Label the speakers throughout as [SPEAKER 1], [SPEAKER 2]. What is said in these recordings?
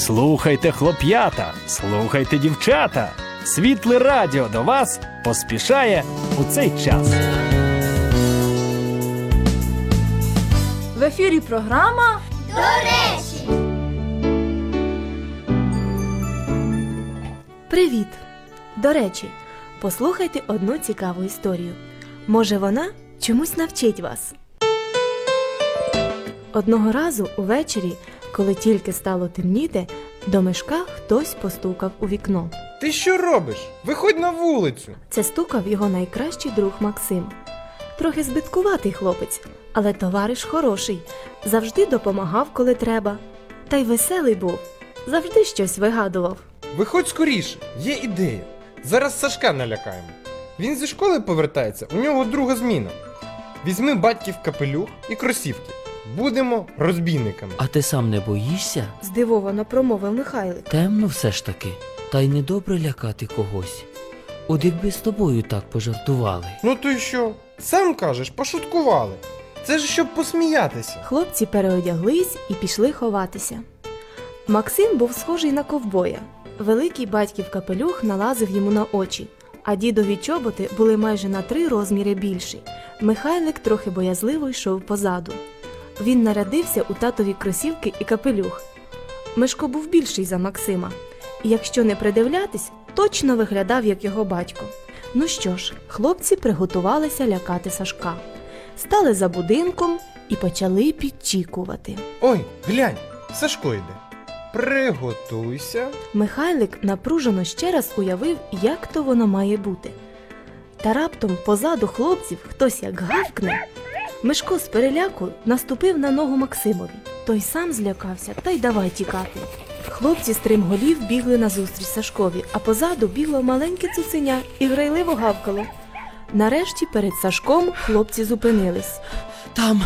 [SPEAKER 1] Слухайте, хлоп'ята, слухайте, дівчата. Світле радіо до вас поспішає у цей час.
[SPEAKER 2] В ефірі програма
[SPEAKER 3] «До речі».
[SPEAKER 4] Привіт! До речі, послухайте одну цікаву історію. Може, вона чомусь навчить вас. Одного разу увечері, коли тільки стало темніти, до Мишка хтось постукав у вікно.
[SPEAKER 5] Ти що робиш? Виходь на вулицю.
[SPEAKER 4] Це стукав його найкращий друг Максим. Трохи збиткуватий хлопець, але товариш хороший, завжди допомагав, коли треба. Та й веселий був, завжди щось вигадував.
[SPEAKER 5] Виходь скоріше, є ідея. Зараз Сашка налякаємо. Він зі школи повертається, у нього друга зміна. Візьми батьків капелюх і кросівки. Будемо розбійниками.
[SPEAKER 6] А ти сам не боїшся?
[SPEAKER 4] Здивовано промовив Михайлик.
[SPEAKER 6] Темно все ж таки. Та й недобре лякати когось. От якби з тобою так пожартували.
[SPEAKER 5] Ну то й що? Сам кажеш, пошуткували. Це ж щоб посміятися.
[SPEAKER 4] Хлопці переодяглись і пішли ховатися. Максим був схожий на ковбоя. Великий батьків капелюх налазив йому на очі, а дідові чоботи були майже на 3 розміри більші. Михайлик трохи боязливо йшов позаду. Він нарядився у татові кросівки і капелюх. Мишко був більший за Максима, і якщо не придивлятись, точно виглядав як його батько. Ну що ж, хлопці приготувалися лякати Сашка. Стали за будинком і почали підчікувати.
[SPEAKER 5] Ой, глянь, Сашко йде. Приготуйся.
[SPEAKER 4] Михайлик напружено ще раз уявив, як то воно має бути. Та раптом позаду хлопців хтось як гавкне. Мишко з переляку наступив на ногу Максимові. Той сам злякався, та й давай тікати. Хлопці стримголів бігли назустріч Сашкові, а позаду бігло маленьке цуценя і грайливо гавкало. Нарешті перед Сашком хлопці зупинились.
[SPEAKER 6] Там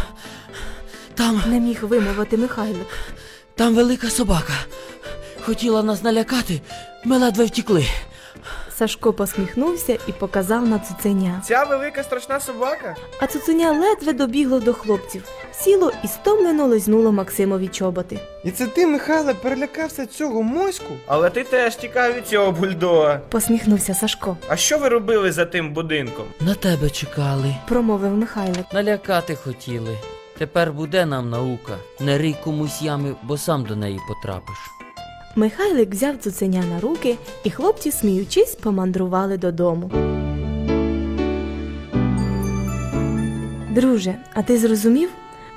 [SPEAKER 4] Не міг вимовити Михайлик.
[SPEAKER 6] велика собака. Хотіла нас налякати, ми ледве втікли.
[SPEAKER 4] Сашко посміхнувся і показав на цуценя.
[SPEAKER 5] Ця велика страшна собака?
[SPEAKER 4] А цуценя ледве добігло до хлопців, сіло і стомлено лизнуло Максимові чоботи.
[SPEAKER 5] І це ти, Михайле, перелякався цього моську?
[SPEAKER 7] Але ти теж тікав від цього бульдога.
[SPEAKER 4] Посміхнувся Сашко.
[SPEAKER 7] А що ви робили за тим будинком?
[SPEAKER 6] На тебе чекали.
[SPEAKER 4] Промовив Михайлик.
[SPEAKER 6] Налякати хотіли. Тепер буде нам наука. Не рий комусь ями, бо сам до неї потрапиш.
[SPEAKER 4] Михайлик взяв цуценя на руки, і хлопці, сміючись, помандрували додому. Друже, а ти зрозумів,